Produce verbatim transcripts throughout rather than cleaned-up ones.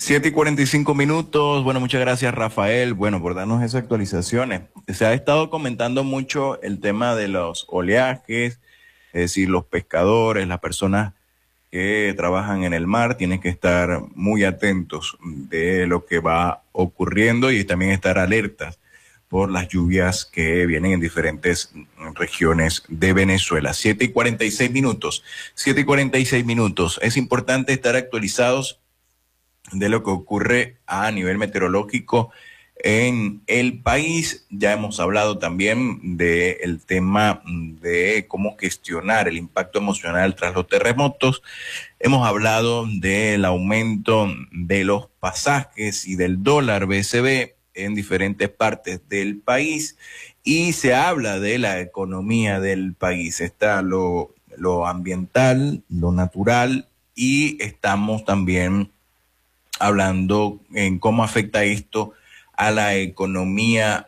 Siete y cuarenta y cinco minutos. Bueno, muchas gracias, Rafael. Bueno, por darnos esas actualizaciones. Se ha estado comentando mucho el tema de los oleajes, es decir, los pescadores, las personas que trabajan en el mar tienen que estar muy atentos de lo que va ocurriendo y también estar alertas por las lluvias que vienen en diferentes regiones de Venezuela. Siete y cuarenta y seis minutos. Siete y cuarenta y seis minutos. Es importante estar actualizados de lo que ocurre a nivel meteorológico en el país. Ya hemos hablado también del tema de cómo gestionar el impacto emocional tras los terremotos. Hemos hablado del aumento de los pasajes y del dólar B C B en diferentes partes del país y se habla de la economía del país. Está lo, lo ambiental, lo natural y estamos también hablando en cómo afecta esto a la economía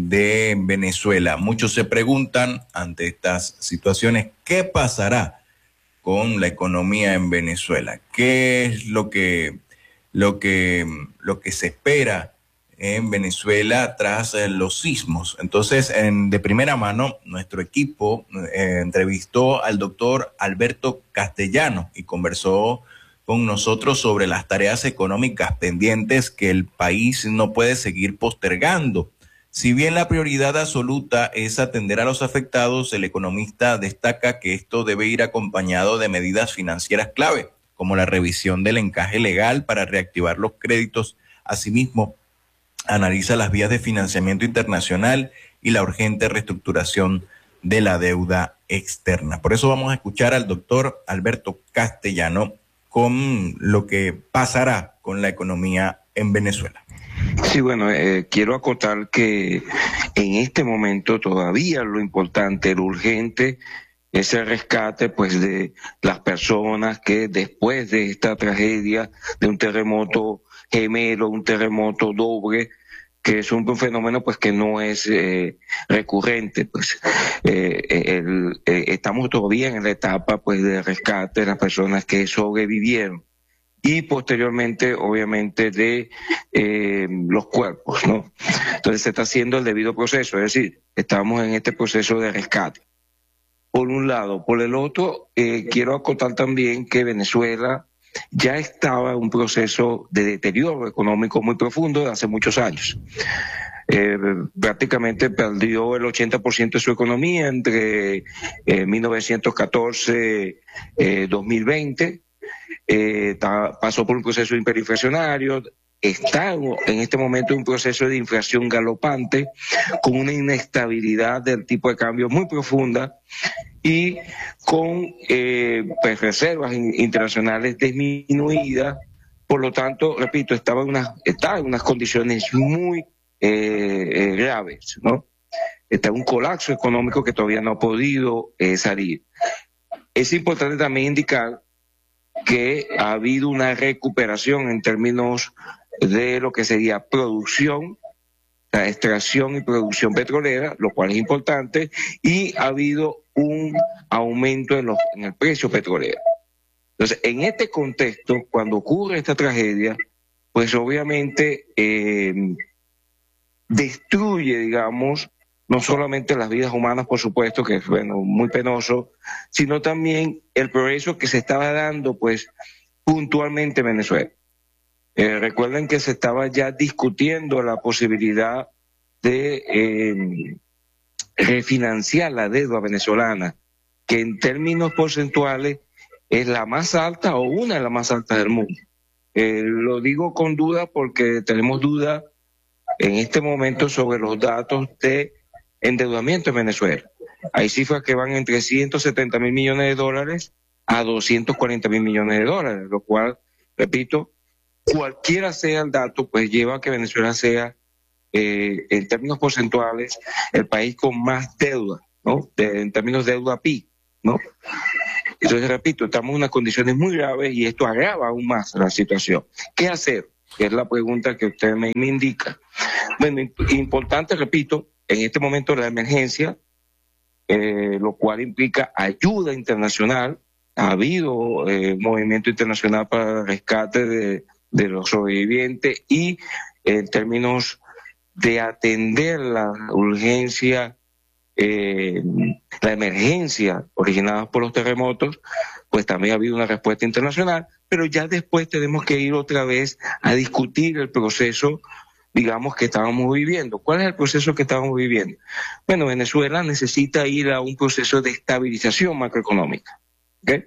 de Venezuela. Muchos se preguntan ante estas situaciones, ¿qué pasará con la economía en Venezuela? ¿Qué es lo que, lo que, lo que se espera en Venezuela tras eh, los sismos? Entonces, en, de primera mano, nuestro equipo eh, entrevistó al doctor Alberto Castellano y conversó con nosotros sobre las tareas económicas pendientes que el país no puede seguir postergando. Si bien la prioridad absoluta es atender a los afectados, el economista destaca que esto debe ir acompañado de medidas financieras clave, como la revisión del encaje legal para reactivar los créditos. Asimismo, analiza las vías de financiamiento internacional y la urgente reestructuración de la deuda externa. Por eso vamos a escuchar al doctor Alberto Castellano con lo que pasará con la economía en Venezuela. Sí, bueno, eh, quiero acotar que en este momento todavía lo importante, lo urgente, es el rescate pues de las personas que después de esta tragedia, de un terremoto gemelo, un terremoto doble, que es un fenómeno pues que no es eh, recurrente, pues eh, el, eh, estamos todavía en la etapa pues de rescate de las personas que sobrevivieron y posteriormente obviamente de eh, los cuerpos, ¿no? Entonces se está haciendo el debido proceso, es decir, estamos en este proceso de rescate. Por un lado, por el otro, eh, quiero acotar también que Venezuela ya estaba en un proceso de deterioro económico muy profundo de hace muchos años. Eh, prácticamente perdió el ochenta por ciento de su economía entre eh, mil novecientos catorce y dos mil veinte. Eh, ta, pasó por un proceso hiperinflacionario, está en este momento en un proceso de inflación galopante, con una inestabilidad del tipo de cambio muy profunda y con eh, pues, reservas internacionales disminuidas. Por lo tanto, repito, estaba en unas, está en unas condiciones muy eh, eh, graves, ¿no? Está en un colapso económico que todavía no ha podido eh, salir. Es importante también indicar que ha habido una recuperación en términos de lo que sería producción, la extracción y producción petrolera, lo cual es importante, y ha habido un aumento en, los, en el precio petrolero. Entonces, en este contexto, cuando ocurre esta tragedia, pues obviamente eh, destruye, digamos, no solamente las vidas humanas, por supuesto, que es bueno, muy penoso, sino también el progreso que se estaba dando, pues, puntualmente en Venezuela. Eh, recuerden que se estaba ya discutiendo la posibilidad de eh, refinanciar la deuda venezolana, que en términos porcentuales es la más alta o una de las más altas del mundo. Eh, lo digo con duda porque tenemos duda en este momento sobre los datos de endeudamiento en Venezuela. Hay cifras que van entre ciento setenta mil millones de dólares a doscientos cuarenta mil millones de dólares, lo cual, repito, cualquiera sea el dato, pues lleva a que Venezuela sea, eh, en términos porcentuales, el país con más deuda, ¿no? De, en términos de deuda P I B, ¿no? Entonces, repito, estamos en unas condiciones muy graves y esto agrava aún más la situación. ¿Qué hacer? Que es la pregunta que usted me, me indica. Bueno, importante, repito, en este momento la emergencia, eh, lo cual implica ayuda internacional. Ha habido eh, movimiento internacional para el rescate de, de los sobrevivientes y en términos de atender la urgencia, eh, la emergencia originada por los terremotos, pues también ha habido una respuesta internacional, pero ya después tenemos que ir otra vez a discutir el proceso, digamos, que estábamos viviendo. ¿Cuál es el proceso que estábamos viviendo? Bueno, Venezuela necesita ir a un proceso de estabilización macroeconómica, ¿ok?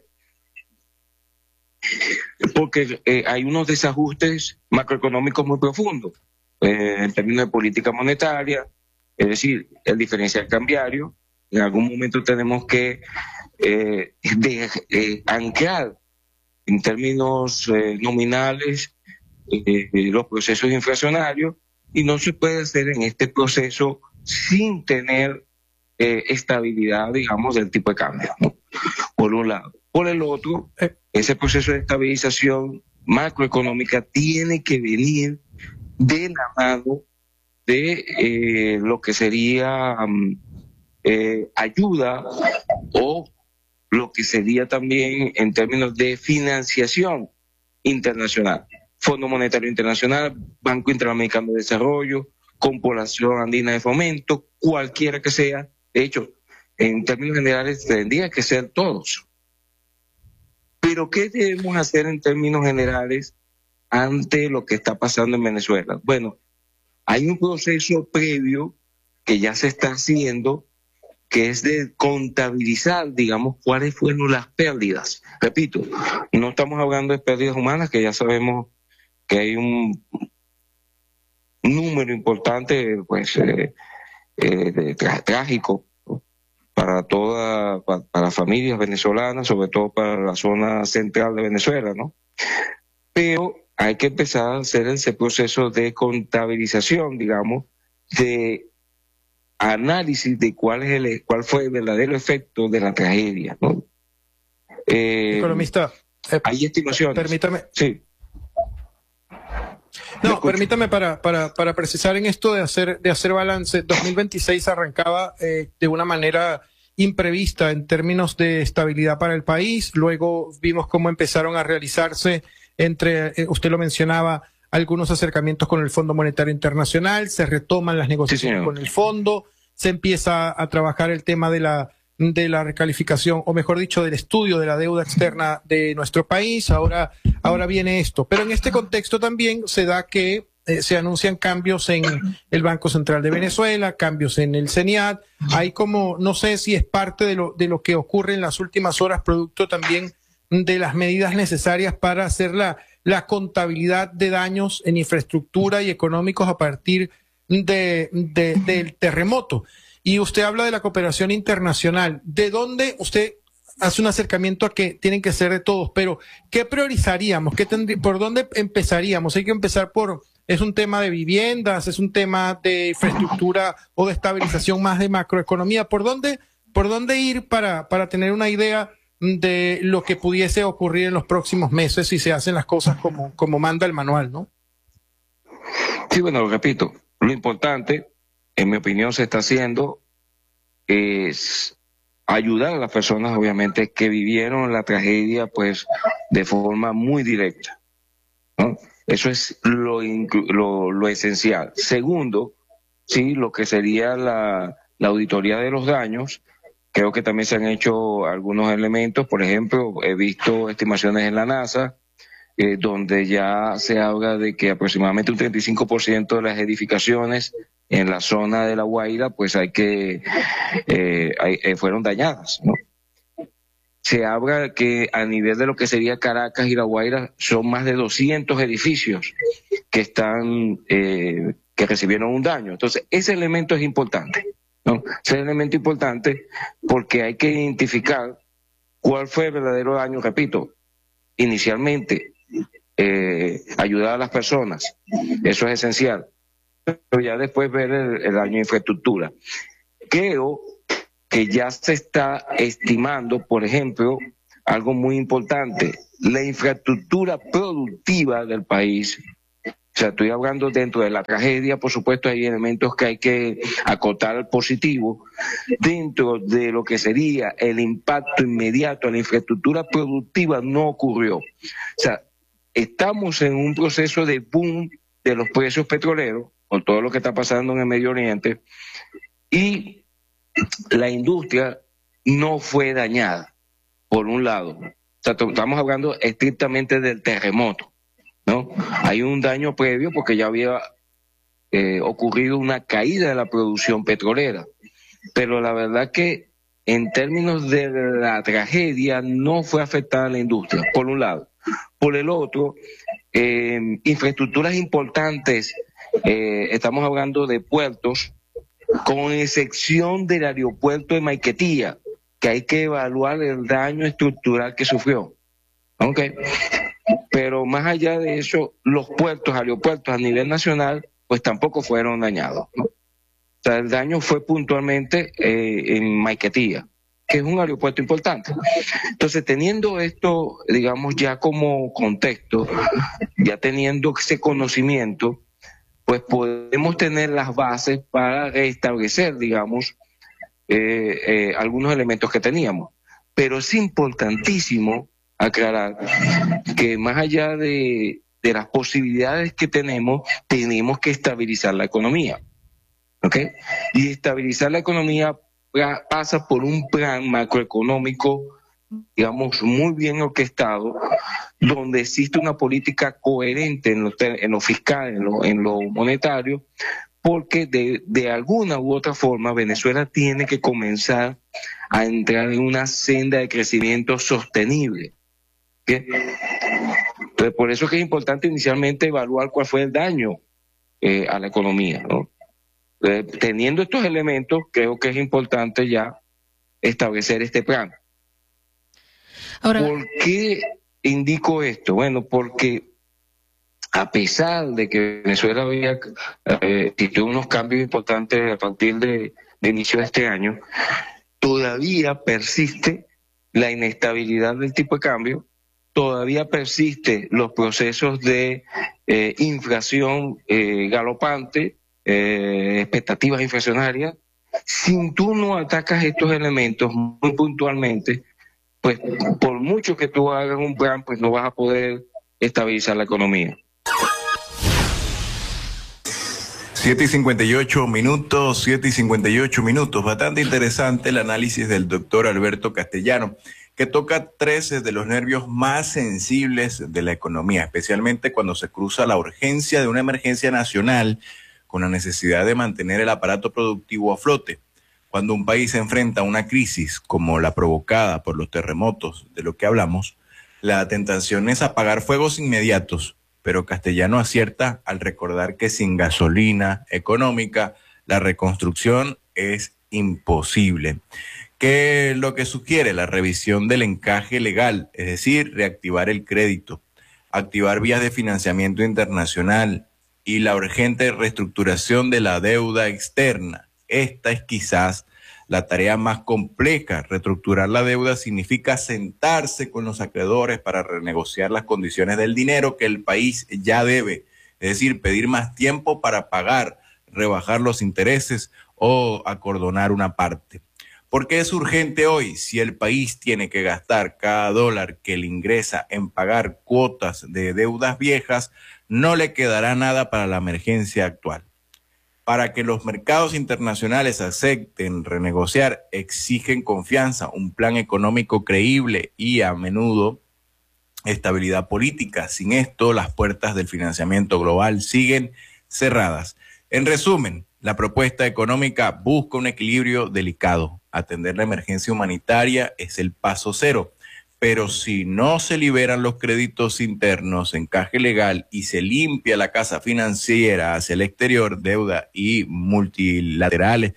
Porque eh, hay unos desajustes macroeconómicos muy profundos eh, en términos de política monetaria, es decir, el diferencial cambiario. En algún momento tenemos que eh, de, eh, anclar en términos eh, nominales eh, los procesos inflacionarios, y no se puede hacer en este proceso sin tener eh, estabilidad, digamos, del tipo de cambio, ¿no? Por un lado. Por el otro, ese proceso de estabilización macroeconómica tiene que venir de la mano de eh, lo que sería um, eh, ayuda, o lo que sería también en términos de financiación internacional. Fondo Monetario Internacional, Banco Interamericano de Desarrollo, Corporación Andina de Fomento, cualquiera que sea. De hecho, en términos generales tendría que ser todos. Pero ¿qué debemos hacer en términos generales ante lo que está pasando en Venezuela? Bueno, hay un proceso previo que ya se está haciendo, que es de contabilizar, digamos, cuáles fueron las pérdidas. Repito, no estamos hablando de pérdidas humanas, que ya sabemos que hay un número importante, pues, eh, eh, de, tra trágico, ¿no? para toda, para, para familias venezolanas, sobre todo para la zona central de Venezuela, ¿no? Pero hay que empezar a hacer ese proceso de contabilización, digamos, de análisis de cuál es el, cuál fue el verdadero efecto de la tragedia, ¿no? Eh, Economista, eh, hay estimaciones. Permítame. Sí. No, permítame para, para, para precisar en esto de hacer, de hacer balance. dos mil veintiséis arrancaba eh, de una manera imprevista en términos de estabilidad para el país. Luego vimos cómo empezaron a realizarse, entre, eh, usted lo mencionaba, algunos acercamientos con el Fondo Monetario Internacional, se retoman las negociaciones sí, con el fondo, se empieza a trabajar el tema de la de la recalificación, o mejor dicho, del estudio de la deuda externa de nuestro país. Ahora, ahora viene esto. Pero en este contexto también se da que eh, se anuncian cambios en el Banco Central de Venezuela, cambios en el CENIAT. Hay como, no sé si es parte de lo, de lo que ocurre en las últimas horas, producto también de las medidas necesarias para hacer la, la contabilidad de daños en infraestructura y económicos a partir de, de, del terremoto. Y usted habla de la cooperación internacional. ¿De dónde usted hace un acercamiento a que tienen que ser de todos? Pero, ¿qué priorizaríamos? ¿Qué ¿Por dónde empezaríamos? Hay que empezar por, ¿es un tema de viviendas? ¿Es un tema de infraestructura o de estabilización más de macroeconomía? ¿Por dónde, por dónde ir para, para tener una idea de lo que pudiese ocurrir en los próximos meses si se hacen las cosas como, como manda el manual, ¿no? Sí, bueno, lo repito. Lo importante, en mi opinión, se está haciendo es ayudar a las personas, obviamente, que vivieron la tragedia, pues, de forma muy directa, ¿no? Eso es lo, lo, lo esencial. Segundo, sí, lo que sería la, la auditoría de los daños. Creo que también se han hecho algunos elementos. Por ejemplo, he visto estimaciones en la NASA, eh, donde ya se habla de que aproximadamente un treinta y cinco por ciento de las edificaciones en la zona de La Guaira, pues hay que, eh, hay, eh, fueron dañadas, ¿no? Se habla que a nivel de lo que sería Caracas y La Guaira son más de doscientos edificios que están, eh, que recibieron un daño. Entonces, ese elemento es importante, ¿no? Ese elemento importante porque hay que identificar cuál fue el verdadero daño. Repito, inicialmente, eh, ayudar a las personas, eso es esencial. Pero ya después ver el, el daño de infraestructura. Creo que ya se está estimando, por ejemplo, algo muy importante, la infraestructura productiva del país. O sea, estoy hablando dentro de la tragedia, por supuesto hay elementos que hay que acotar al positivo. Dentro de lo que sería el impacto inmediato a la infraestructura productiva no ocurrió. O sea, estamos en un proceso de boom de los precios petroleros, con todo lo que está pasando en el Medio Oriente, y la industria no fue dañada, por un lado. O sea, estamos hablando estrictamente del terremoto, ¿no? Hay un daño previo porque ya había eh, ocurrido una caída de la producción petrolera, pero la verdad que en términos de la tragedia no fue afectada la industria, por un lado. Por el otro, eh, infraestructuras importantes, eh, estamos hablando de puertos, con excepción del aeropuerto de Maiquetía, que hay que evaluar el daño estructural que sufrió. ¿Okay? Pero más allá de eso, los puertos, aeropuertos a nivel nacional, pues tampoco fueron dañados, ¿no? O sea, el daño fue puntualmente eh, en Maiquetía, que es un aeropuerto importante. Entonces, teniendo esto, digamos, ya como contexto, ya teniendo ese conocimiento, pues podemos tener las bases para restablecer, digamos, eh, eh, algunos elementos que teníamos. Pero es importantísimo aclarar que más allá de, de las posibilidades que tenemos, tenemos que estabilizar la economía. ¿Ok? Y estabilizar la economía pasa por un plan macroeconómico, digamos, muy bien orquestado, donde existe una política coherente en lo, en lo fiscal, en lo, en lo monetario, porque de, de alguna u otra forma Venezuela tiene que comenzar a entrar en una senda de crecimiento sostenible. ¿Okay? Entonces, por eso es que es importante inicialmente evaluar cuál fue el daño eh, a la economía, ¿no? Eh, teniendo estos elementos, creo que es importante ya establecer este plan. Ahora, ¿por qué indico esto? Bueno, porque a pesar de que Venezuela había eh, tenido unos cambios importantes a partir de, de inicio de este año, todavía persiste la inestabilidad del tipo de cambio, todavía persiste los procesos de eh, inflación eh, galopante, eh, expectativas inflacionarias. Si tú no atacas estos elementos muy puntualmente, pues por mucho que tú hagas un plan, pues no vas a poder estabilizar la economía. siete y cincuenta y ocho minutos, siete y cincuenta y ocho minutos. Bastante interesante el análisis del doctor Alberto Castellano, que toca trece de los nervios más sensibles de la economía, especialmente cuando se cruza la urgencia de una emergencia nacional con la necesidad de mantener el aparato productivo a flote. Cuando un país se enfrenta a una crisis como la provocada por los terremotos de lo que hablamos, la tentación es apagar fuegos inmediatos, pero Castellano acierta al recordar que sin gasolina económica la reconstrucción es imposible. ¿Qué es lo que sugiere? La revisión del encaje legal, es decir, reactivar el crédito, activar vías de financiamiento internacional y la urgente reestructuración de la deuda externa. Esta es quizás la tarea más compleja. Reestructurar la deuda significa sentarse con los acreedores para renegociar las condiciones del dinero que el país ya debe, es decir, pedir más tiempo para pagar, rebajar los intereses o acordonar una parte. ¿Por qué es urgente hoy? Si el país tiene que gastar cada dólar que le ingresa en pagar cuotas de deudas viejas, no le quedará nada para la emergencia actual. Para que los mercados internacionales acepten renegociar, exigen confianza, un plan económico creíble y a menudo estabilidad política. Sin esto, las puertas del financiamiento global siguen cerradas. En resumen, la propuesta económica busca un equilibrio delicado. Atender la emergencia humanitaria es el paso cero, pero si no se liberan los créditos internos, encaje legal y se limpia la casa financiera hacia el exterior, deuda y multilaterales,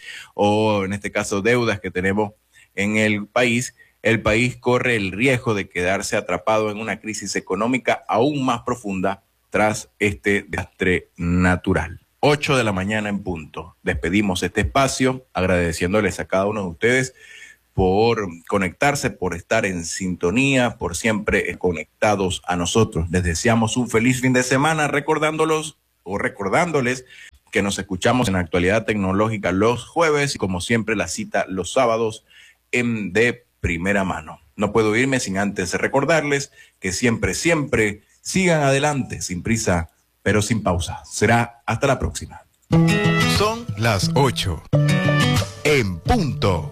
o en este caso deudas que tenemos en el país, el país corre el riesgo de quedarse atrapado en una crisis económica aún más profunda tras este desastre natural. ocho de la mañana en punto. Despedimos este espacio agradeciéndoles a cada uno de ustedes por conectarse, por estar en sintonía, por siempre conectados a nosotros. Les deseamos un feliz fin de semana, recordándolos o recordándoles que nos escuchamos en Actualidad Tecnológica los jueves y como siempre la cita los sábados en de primera mano. No puedo irme sin antes recordarles que siempre, siempre Sigan adelante, sin prisa, pero sin pausa. Será hasta la próxima. Son las ocho. En punto.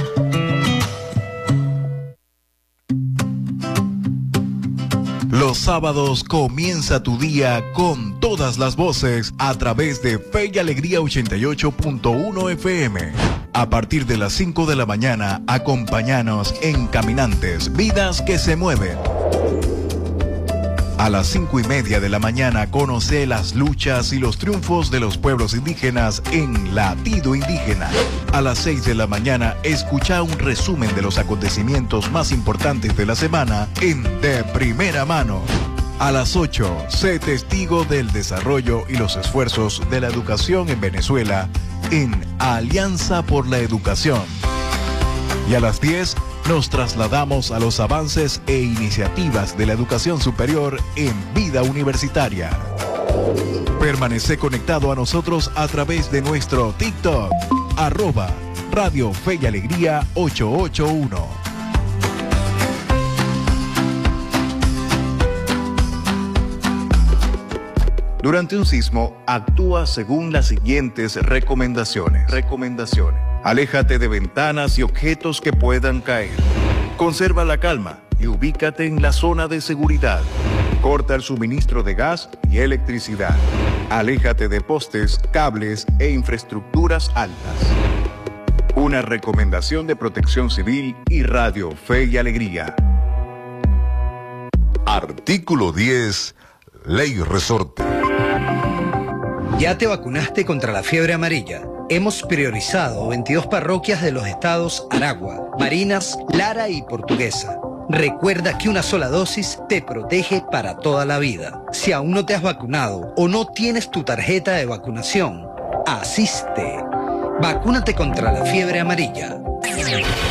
Los sábados comienza tu día con todas las voces a través de Fe y Alegría ochenta y ocho punto uno F M. A partir de las cinco de la mañana, acompáñanos en Caminantes, Vidas que se mueven. A las cinco y media de la mañana, conoce las luchas y los triunfos de los pueblos indígenas en Latido Indígena. A las seis de la mañana, escucha un resumen de los acontecimientos más importantes de la semana en De Primera Mano. A las ocho, sé testigo del desarrollo y los esfuerzos de la educación en Venezuela en Alianza por la Educación. Y a las diez, nos trasladamos a los avances e iniciativas de la educación superior en Vida Universitaria. Permanece conectado a nosotros a través de nuestro TikTok, arroba Radio Fe y Alegría ochocientos ochenta y uno. Durante un sismo, actúa según las siguientes recomendaciones. Recomendaciones. Aléjate de ventanas y objetos que puedan caer. Conserva la calma y ubícate en la zona de seguridad. Corta el suministro de gas y electricidad. Aléjate de postes, cables e infraestructuras altas. Una recomendación de Protección Civil y Radio Fe y Alegría. Artículo diez. Ley Resorte. ¿Ya te vacunaste contra la fiebre amarilla? Hemos priorizado veintidós parroquias de los estados Aragua, Barinas, Lara y Portuguesa. Recuerda que una sola dosis te protege para toda la vida. Si aún no te has vacunado o no tienes tu tarjeta de vacunación, asiste. Vacúnate contra la fiebre amarilla.